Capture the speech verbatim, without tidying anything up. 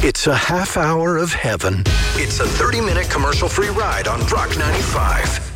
It's a half hour of heaven. It's a thirty-minute commercial-free ride on Rock ninety-five.